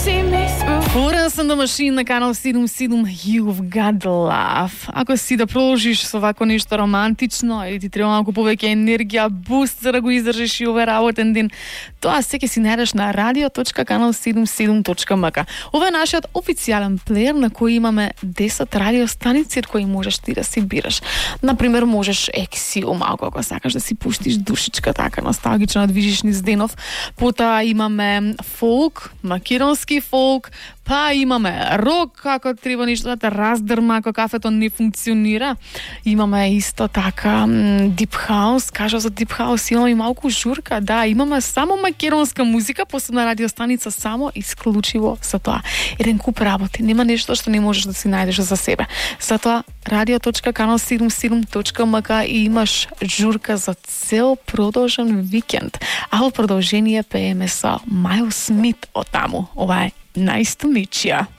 Sam da Machine na kanal 77 You've Got Love. Ако си да продолжиш со вако нешто романтично или ти треба малку повеќе енергија, буст за да го издржиш и овој работен ден, тоа се ќе си најдеш на radio.canal77.mk. Ова е нашиот официјален плеер на кој имаме 10 радиостаници од кои можеш ти да си бираш. Например, можеш ексио малку ако сакаш да си пуштиш душичка така носталгично да движиш низ денов. Потоа имаме фолк, македонски фолк, па имаме рок, ако треба нешто да те раздрма, ако кафето не функционира. Имаме исто така дип хаус, кажа за дип хаус, имаме и малку журка, да, имаме само македонска музика, посебна радиостаница само исклучиво за тоа. Еден куп работи, нема нешто што не можеш да си најдеш за себе. Затоа radio.canal77.mk и имаш журка за цел продолжен викенд. А во продолжение пееме со Майл Смит од таму. Ова е Nice to meet ya.